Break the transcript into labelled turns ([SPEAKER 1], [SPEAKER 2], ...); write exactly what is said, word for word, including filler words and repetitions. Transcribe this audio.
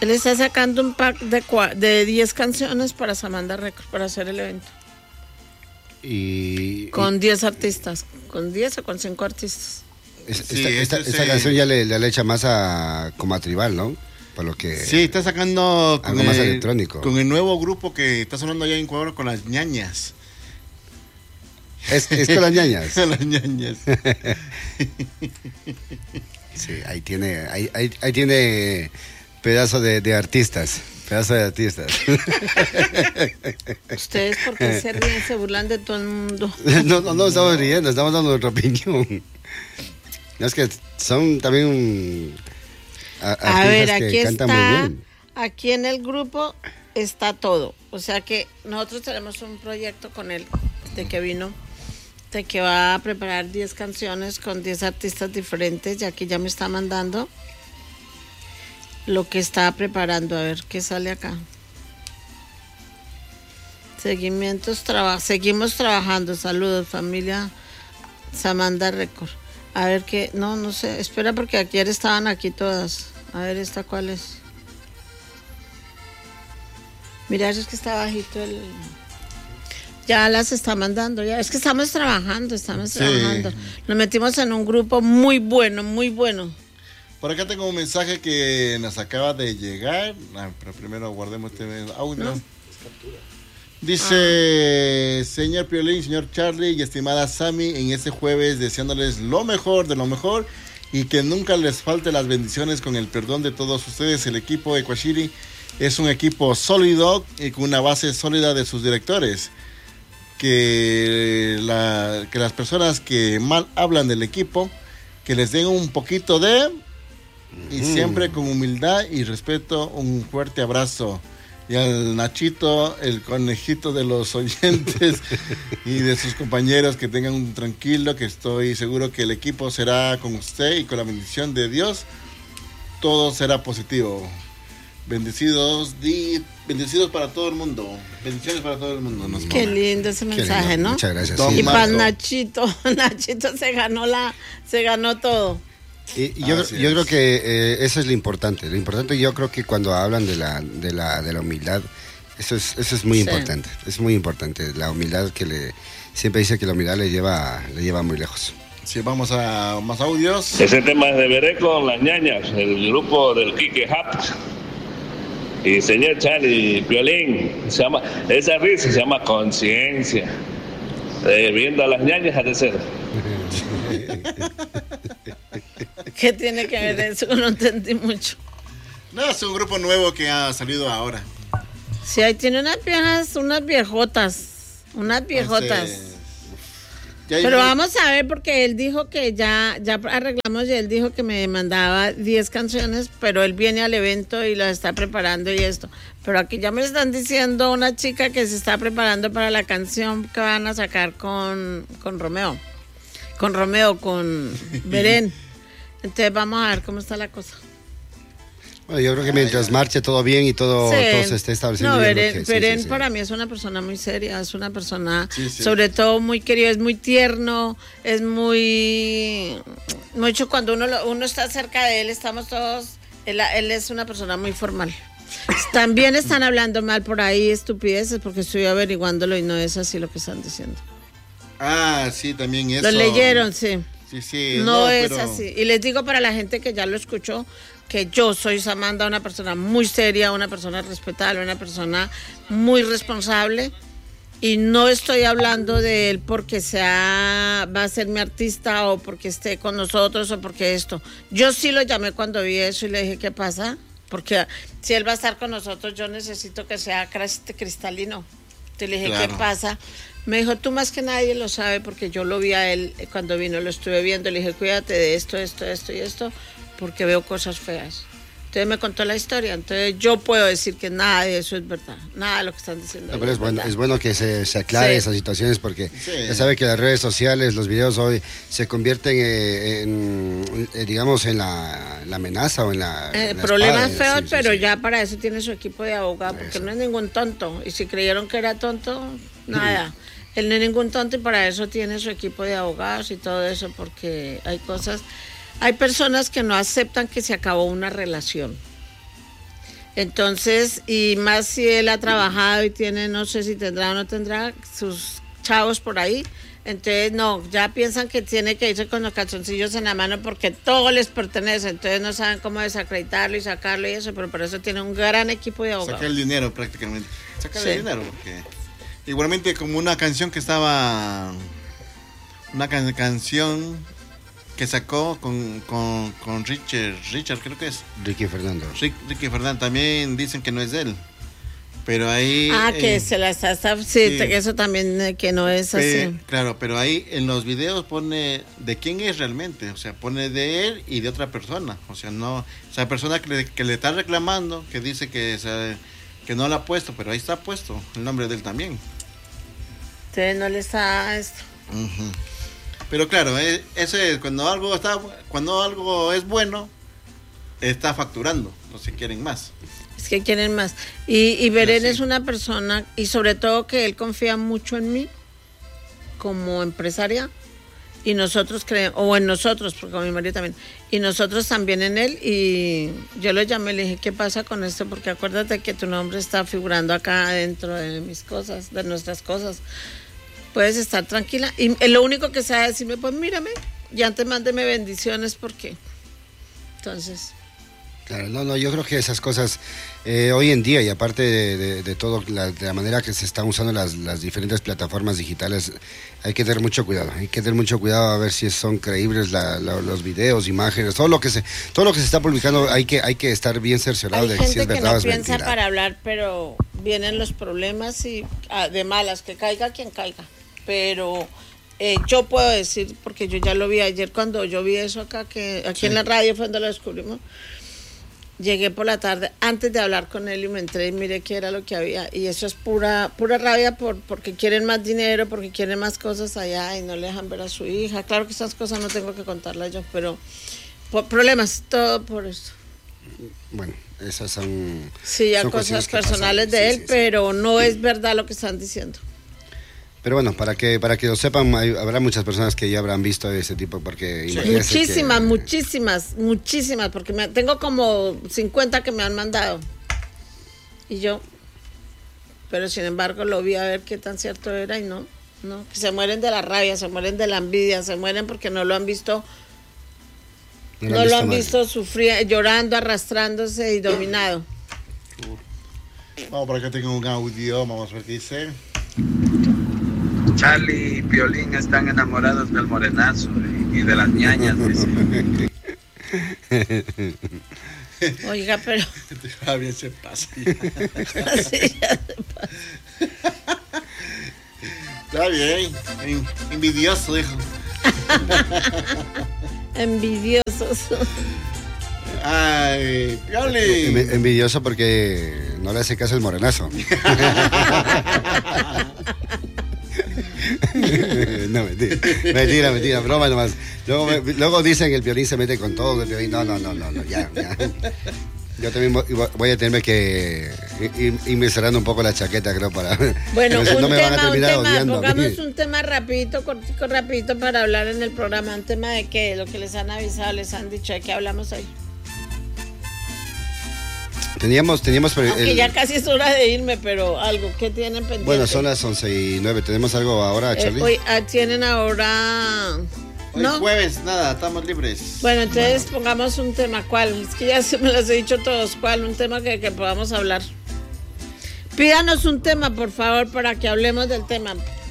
[SPEAKER 1] Él está sacando un pack de, cua- de diez canciones para Samanda Records, para hacer el evento.
[SPEAKER 2] Y,
[SPEAKER 1] Con diez artistas, con diez o con cinco artistas.
[SPEAKER 2] Es,
[SPEAKER 3] Sí,
[SPEAKER 2] esta, esta,
[SPEAKER 3] este
[SPEAKER 2] esta
[SPEAKER 3] se-
[SPEAKER 2] canción ya le, le echa más a como a tribal, ¿no? Por lo que
[SPEAKER 3] Sí, está sacando con
[SPEAKER 2] algo más
[SPEAKER 3] el,
[SPEAKER 2] electrónico.
[SPEAKER 3] con el nuevo grupo que está sonando allá en Ecuador con las ñañas.
[SPEAKER 2] es, es con las ñañas.
[SPEAKER 3] Las ñañas.
[SPEAKER 2] Sí, ahí tiene, ahí, ahí, ahí tiene pedazo de, de artistas, pedazo de artistas.
[SPEAKER 1] Ustedes, ¿por qué se ríen, se burlan de todo el mundo?
[SPEAKER 2] No, no, no estamos riendo, estamos dando nuestra opinión. No, es que son también un, a,
[SPEAKER 1] A ver,
[SPEAKER 2] artistas
[SPEAKER 1] aquí
[SPEAKER 2] que cantan muy
[SPEAKER 1] está,
[SPEAKER 2] bien.
[SPEAKER 1] aquí en el grupo está todo. O sea que nosotros tenemos un proyecto con él, de que vino, de que va a preparar diez canciones con diez artistas diferentes, y aquí ya me está mandando lo que está preparando, a ver qué sale acá. Seguimientos, traba, seguimos trabajando, saludos familia Samanda Record. A ver qué, no, no sé, espera porque ayer estaban aquí todas. A ver, ¿esta cuál es? Mira, es que está bajito el... Ya las está mandando, ya. Es que estamos trabajando, estamos
[SPEAKER 3] Sí.
[SPEAKER 1] trabajando. Nos metimos en un grupo muy bueno, muy bueno.
[SPEAKER 3] Por acá tengo un mensaje que nos acaba de llegar. Ah, pero primero guardemos este audio.
[SPEAKER 1] No.
[SPEAKER 3] Dice, ah. Señor Piolín, señor Charlie y estimada Sammy, en este jueves deseándoles lo mejor de lo mejor y que nunca les falte las bendiciones con el perdón de todos ustedes. El equipo de Equashiri es un equipo sólido y con una base sólida de sus directores. Que, la, que las personas que mal hablan del equipo, que les den un poquito de... Y
[SPEAKER 2] Mm.
[SPEAKER 3] siempre con humildad y respeto, un fuerte abrazo. Y al Nachito, el conejito de los oyentes y de sus compañeros, que tengan un tranquilo, que estoy seguro que el equipo será con usted y con la bendición de Dios, todo será positivo. Bendecidos, di, bendecidos para todo el mundo. Bendiciones para todo el mundo. Nos
[SPEAKER 1] Qué
[SPEAKER 3] manda.
[SPEAKER 1] lindo ese
[SPEAKER 2] Qué
[SPEAKER 1] mensaje,
[SPEAKER 2] lindo,
[SPEAKER 1] ¿no?
[SPEAKER 2] muchas gracias.
[SPEAKER 3] Don
[SPEAKER 2] sí.
[SPEAKER 1] Y para
[SPEAKER 3] Marco.
[SPEAKER 1] Nachito, Nachito se ganó la, se ganó todo.
[SPEAKER 2] Y, y yo,
[SPEAKER 3] Así
[SPEAKER 2] yo
[SPEAKER 3] es.
[SPEAKER 2] creo que eh, eso es lo importante. Lo importante, yo creo que cuando hablan de la, de la, de la humildad, eso es, eso es muy
[SPEAKER 1] Sí.
[SPEAKER 2] importante. Es muy importante. La humildad que le siempre dice que la humildad le lleva, le lleva muy lejos.
[SPEAKER 3] Sí, vamos a más audios.
[SPEAKER 4] Ese tema es de Veré con las ñañas, el grupo del Quique Hap. Y señor Charlie Piolín, se llama, esa risa se llama conciencia. Eh, viendo a las ñañas ha de ser.
[SPEAKER 1] ¿Qué tiene que ver eso? No entendí mucho.
[SPEAKER 3] No, es un grupo nuevo que ha salido ahora.
[SPEAKER 1] Sí, ahí tiene unas viejas, unas viejotas, unas viejotas.
[SPEAKER 3] Entonces, ya hay
[SPEAKER 1] Pero
[SPEAKER 3] un-
[SPEAKER 1] vamos a ver, porque él dijo que ya, ya arreglamos y él dijo que me mandaba diez canciones, pero él viene al evento y las está preparando y esto. Pero aquí ya me están diciendo una chica que se está preparando para la canción que van a sacar con, con Romeo. Con Romeo, con Berén. Entonces vamos a ver cómo está la cosa.
[SPEAKER 2] Bueno, yo creo que mientras marche todo bien y todo,
[SPEAKER 1] Sí.
[SPEAKER 2] todo se esté estableciendo
[SPEAKER 1] No,
[SPEAKER 2] bien,
[SPEAKER 1] Berén,
[SPEAKER 2] creo que sí,
[SPEAKER 1] Berén
[SPEAKER 2] sí, sí.
[SPEAKER 1] para mí es una persona muy seria, es una persona
[SPEAKER 3] Sí, sí.
[SPEAKER 1] sobre todo muy querido, es muy tierno, es muy... Mucho cuando uno, lo- uno está cerca de él, estamos todos... Él, él es una persona muy formal. También están hablando mal por ahí estupideces porque estoy averiguándolo y no es así lo que están diciendo.
[SPEAKER 3] Ah, sí, también eso.
[SPEAKER 1] Lo leyeron, sí.
[SPEAKER 3] Sí, sí.
[SPEAKER 1] No, es
[SPEAKER 3] pero-
[SPEAKER 1] así. Y les digo para la gente que ya lo escuchó, que yo soy Samanda, una persona muy seria, una persona respetable, una persona muy responsable. Y no estoy hablando de él porque sea, va a ser mi artista o porque esté con nosotros o porque esto. Yo sí lo llamé cuando vi eso y le dije, ¿qué pasa? Porque si él va a estar con nosotros, yo necesito que sea cras- cristalino. Entonces le dije,
[SPEAKER 3] Claro.
[SPEAKER 1] ¿qué pasa? Me dijo, tú más que nadie lo sabe porque yo lo vi a él eh, cuando vino, lo estuve viendo. Le dije, cuídate de esto, esto, esto y esto, porque veo cosas feas. Entonces me contó la historia. Entonces yo puedo decir que nada de eso es verdad. Nada de lo que están diciendo.
[SPEAKER 2] No, pero es bueno, es bueno que se, se aclare
[SPEAKER 1] Sí.
[SPEAKER 2] esas situaciones porque
[SPEAKER 3] Sí.
[SPEAKER 2] ya sabe que las redes sociales, los videos hoy se convierten eh, en, eh, digamos, en la, en la amenaza o en la...
[SPEAKER 1] Eh,
[SPEAKER 2] en la
[SPEAKER 1] problemas
[SPEAKER 2] espada,
[SPEAKER 1] feos,
[SPEAKER 2] sí, sí,
[SPEAKER 1] pero
[SPEAKER 2] sí.
[SPEAKER 1] ya para eso tiene su equipo de abogados, porque
[SPEAKER 2] Eso.
[SPEAKER 1] no es ningún tonto. Y si creyeron que era tonto, nada. Él no es ningún tonto y para eso tiene su equipo de abogados y todo eso, porque hay cosas, hay personas que no aceptan que se acabó una relación. Entonces, y más si él ha trabajado y tiene, no sé si tendrá o no tendrá, sus chavos por ahí. Entonces, no, ya piensan que tiene que irse con los calzoncillos en la mano porque todo les pertenece. Entonces, no saben cómo desacreditarlo y sacarlo y eso, pero por eso tiene un gran equipo de abogados.
[SPEAKER 3] Sacar el dinero prácticamente. Sacar
[SPEAKER 1] Sí.
[SPEAKER 3] el dinero, porque igualmente como una canción que estaba, una can- canción que sacó con, con, con Richard, Richard creo que es,
[SPEAKER 2] Ricky Fernando.
[SPEAKER 3] Rick- Ricky Fernández, también dicen que no es de él, pero ahí...
[SPEAKER 1] Ah, que
[SPEAKER 3] eh,
[SPEAKER 1] se la está, está- sí,
[SPEAKER 3] sí.
[SPEAKER 1] te- eso también eh, que no es
[SPEAKER 3] pe-
[SPEAKER 1] así.
[SPEAKER 3] Claro, pero ahí en los videos pone de quién es realmente, o sea, pone de él y de otra persona, o sea, no, esa persona que le, que le está reclamando, que dice que, se- que no la ha puesto, pero ahí está puesto el nombre de él también.
[SPEAKER 1] Entonces no le está esto.
[SPEAKER 3] Ujú. Pero claro, eh, ese es cuando algo está, cuando algo es bueno, está facturando, no se quieren más.
[SPEAKER 1] Es que quieren más. Y, y Beren
[SPEAKER 3] sí.
[SPEAKER 1] es una persona, y sobre todo que él confía mucho en mí como empresaria, y nosotros creemos, o en nosotros, porque con mi marido también, y nosotros también en él, y yo lo llamé y le dije, ¿qué pasa con esto? Porque acuérdate que tu nombre está figurando acá dentro de mis cosas, de nuestras cosas. Puedes estar tranquila. Y eh, lo único que sabe decirme, pues mírame, y antes mándeme bendiciones porque... Entonces...
[SPEAKER 2] Claro, no, no, yo creo que esas cosas eh, hoy en día y aparte de, de, de todo, la, de la manera que se están usando las, las diferentes plataformas digitales, hay que tener mucho cuidado, hay que tener mucho cuidado a ver si son creíbles la, la, los videos, imágenes, todo lo que se todo lo que se está publicando, hay que hay que estar bien cerciorado
[SPEAKER 1] Hay
[SPEAKER 2] de
[SPEAKER 1] gente
[SPEAKER 2] si es
[SPEAKER 1] que
[SPEAKER 2] verdad o
[SPEAKER 1] no
[SPEAKER 2] es
[SPEAKER 1] piensa
[SPEAKER 2] mentira.
[SPEAKER 1] para hablar, pero vienen los problemas y ah, de malas, que caiga quien caiga. Pero eh, yo puedo decir, porque yo ya lo vi ayer cuando yo vi eso acá, que aquí
[SPEAKER 3] Sí.
[SPEAKER 1] en la radio fue donde lo descubrimos. Llegué por la tarde antes de hablar con él y me entré y miré qué era lo que había. Y eso es pura pura rabia por porque quieren más dinero, porque quieren más cosas allá y no le dejan ver a su hija. Claro que esas cosas no tengo que contarlas yo, pero por problemas, todo por eso.
[SPEAKER 2] Bueno, esas son
[SPEAKER 1] Sí, ya
[SPEAKER 2] son
[SPEAKER 1] cosas
[SPEAKER 2] cuestiones que pasan.
[SPEAKER 1] personales de
[SPEAKER 2] Sí,
[SPEAKER 1] él,
[SPEAKER 2] sí, sí.
[SPEAKER 1] pero no es verdad lo que están diciendo.
[SPEAKER 2] Pero bueno, para que para que lo sepan, hay- habrá muchas personas que ya habrán visto ese tipo, porque imagínense
[SPEAKER 1] Muchísimas,
[SPEAKER 2] que-
[SPEAKER 1] muchísimas, muchísimas, porque me, tengo como cincuenta que me han mandado. Y yo, pero sin embargo lo vi a ver qué tan cierto era y no, no, que se mueren de la rabia, se mueren de la envidia, se mueren porque no lo han visto, no,
[SPEAKER 2] lo han
[SPEAKER 1] lo han
[SPEAKER 2] mal.
[SPEAKER 1] visto sufrir, llorando, arrastrándose y dominado.
[SPEAKER 3] Vamos por acá, tengo un audio, vamos a ver qué dice.
[SPEAKER 5] Charlie y Piolín están enamorados del morenazo y, y de las ñañas. Dice.
[SPEAKER 1] Oiga, pero
[SPEAKER 3] Ah, bien, se pasa.
[SPEAKER 1] así ya se pasa.
[SPEAKER 3] Está bien, en- envidioso, hijo.
[SPEAKER 1] Envidiosos.
[SPEAKER 3] Ay,
[SPEAKER 2] Envi-
[SPEAKER 3] Pioli.
[SPEAKER 2] envidioso porque no le hace caso el morenazo. No, mentira, mentira, mentira, broma nomás. Luego, me- luego dicen que el Piolín se mete con todo, el Piolín, no, no, no, no, no, ya, ya. Yo también voy, voy a tenerme que ir, irme cerrando un poco la chaqueta, creo, para...
[SPEAKER 1] Bueno,
[SPEAKER 2] no, sé,
[SPEAKER 1] un
[SPEAKER 2] no me van a
[SPEAKER 1] tema, un
[SPEAKER 2] terminar
[SPEAKER 1] tema,
[SPEAKER 2] odiando a mí.
[SPEAKER 1] pongamos un tema rapidito, cortico, rapidito para hablar en el programa, un tema de qué, lo que les han avisado, les han dicho, de qué hablamos hoy.
[SPEAKER 2] Teníamos, teníamos... pre-
[SPEAKER 1] Aunque
[SPEAKER 2] el-
[SPEAKER 1] ya casi es hora de irme, pero algo, ¿qué tienen pendiente?
[SPEAKER 2] Bueno, son las once y nueve, ¿tenemos algo ahora,
[SPEAKER 1] Eh,
[SPEAKER 2] Charlie?
[SPEAKER 1] hoy ah, tienen ahora...
[SPEAKER 3] Hoy
[SPEAKER 1] ¿No?
[SPEAKER 3] jueves, nada, estamos libres.
[SPEAKER 1] Bueno, entonces pongamos un tema, ¿cuál? Es que ya se me los he dicho todos, ¿cuál? Un tema que, que podamos hablar. Pídanos un tema, por favor, para que hablemos del tema.